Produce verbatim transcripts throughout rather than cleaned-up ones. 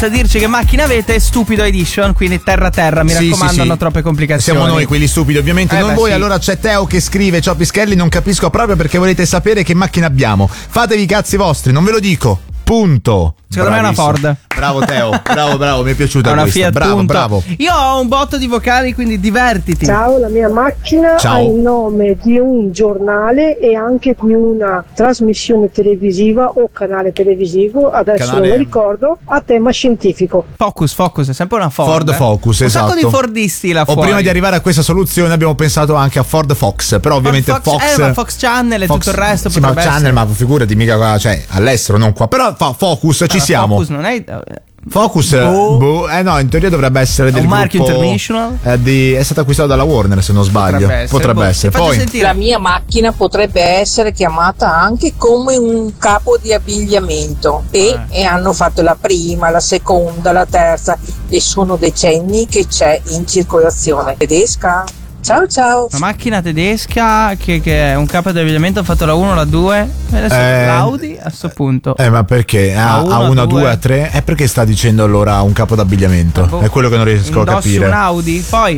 senza dirci che macchina avete, stupido edition, quindi terra terra, mi sì, raccomando, sì, hanno sì. troppe complicazioni. Siamo noi quelli stupidi, ovviamente, eh non beh, voi. sì. Allora c'è Teo che scrive: ciao Pischelli, non capisco proprio perché volete sapere che macchina abbiamo. Fatevi i cazzi vostri, non ve lo dico. Punto. Secondo Bravissimo. me è una Ford. Bravo Teo, bravo, bravo, mi è piaciuta È una questa. Fiat, bravo, punto. bravo. Io ho un botto di vocali, quindi divertiti. Ciao, la mia macchina Ciao. ha il nome di un giornale e anche di una trasmissione televisiva o canale televisivo, adesso Canale- non lo ricordo, a tema scientifico. Focus, Focus, è sempre una Ford. Ford eh. Focus, un esatto. Un sacco di Fordisti là O fuori. prima di arrivare a questa soluzione abbiamo pensato anche a Ford Fox, però ovviamente Fox, Fox, eh, ma Fox Channel e Fox- tutto il resto sì, ma potrebbe Channel, essere. ma figurati mica qua, cioè all'estero, non qua. Però fa Focus, ci Ah, siamo. Focus non è... Focus, Boh. boh, eh no, in teoria dovrebbe essere del un marchio gruppo, international? eh, di, è stato acquistato dalla Warner, se non sbaglio. Potrebbe essere, Potrebbe boh. essere. Faccio Poi sentire. La mia macchina potrebbe essere chiamata anche come un capo di abbigliamento e, Eh. e hanno fatto la prima, la seconda, la terza e sono decenni che c'è in circolazione. Tedesca. Ciao ciao. Una macchina tedesca che, che è un capo di abbigliamento, ha fatto la uno, la due. Adesso Eh, l'Audi a sto punto. Eh, ma perché? A A uno, a a uno, a due. due, a tre? È perché sta dicendo allora un capo d'abbigliamento? Ah, boh. È quello che non riesco a Indossi capire. un Audi. Poi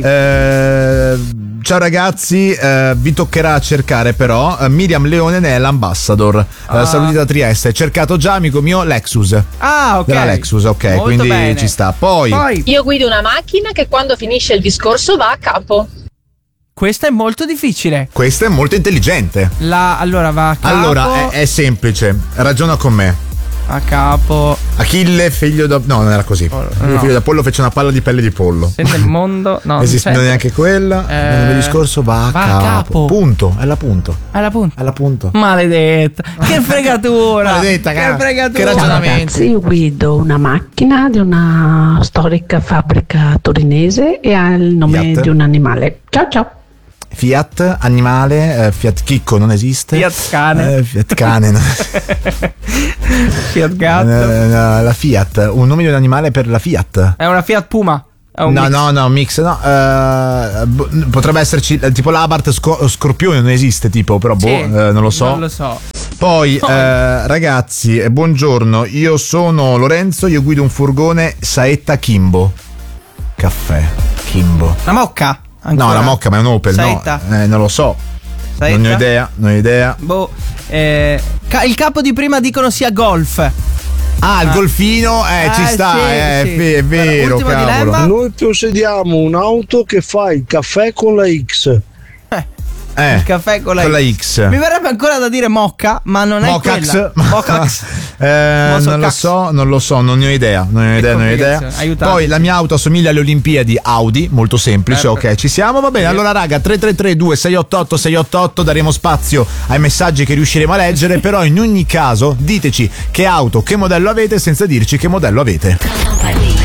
Eh, ciao ragazzi, eh, vi toccherà cercare però eh, Miriam Leone ne è l'ambassador. Ah. Eh, saluti da Trieste. Cercato già, amico mio, Lexus. Ah, ok. Della Lexus, ok, Molto quindi bene. ci sta. Poi, Poi Io guido una macchina che quando finisce il discorso va a capo. questa è molto difficile. questo è molto intelligente. La, allora va a capo. Allora, è, è semplice. Ragiona con me. A capo. Achille, figlio da... No, non era così. Oh, Il no. figlio da pollo fece una palla di pelle di pollo. Se nel mondo. No, Esiste non c'è. neanche quella. Eh, Nel discorso va a va a capo. capo. Punto. È la punto. Alla punta. È la punto. Maledetta. Che fregatura. Maledetta, che cara. fregatura. Che ragionamento. Ragazzi, io guido una macchina di una storica fabbrica torinese e ha il nome Fiat. di un animale. Ciao ciao. Fiat, animale, eh, Fiat Chicco non esiste. Fiat cane. Eh, Fiat cane. no. Fiat gatto. Eh, no, la Fiat, un nome di un animale per la Fiat. È una Fiat Puma. È un No, mix. no, no, mix, no. eh, bo- potrebbe esserci eh, tipo l'Abarth Sco- Scorpione, non esiste tipo, però boh, Sì, eh, non lo so. Non lo so. Poi, eh, ragazzi, eh, buongiorno, io sono Lorenzo, io guido un furgone Saetta Kimbo. Caffè, Kimbo. La mocca? No, Ancora? la mocca, ma è un Opel, Saetta? no? Eh, non lo so. Saetta? Non ne ho idea, non ho idea. Boh. Eh, ca- il capo di prima dicono sia Golf. Ah, il Ah. golfino, eh, ci Eh, sta, sì, eh, sì. è ve- è vero, Ultimo cavolo. dilemma. Noi possediamo un'auto che fa il caffè con la X. Eh, Il caffè con la, con la X. Mi verrebbe ancora da dire mocca, ma non è Mocax. quella. Mocax. Eh, Moso non lo cax. so, non lo so, non ne ho idea, non ne ho Che idea, non ne ho idea. complicazione, aiutate. Poi la mia auto assomiglia alle Olimpiadi Audi, molto semplice, Eh, ok, ci siamo, va bene. sì. Allora raga, tre tre tre due sei otto otto sei otto otto, daremo spazio ai messaggi che riusciremo a leggere, però in ogni caso diteci che auto, che modello avete senza dirci che modello avete.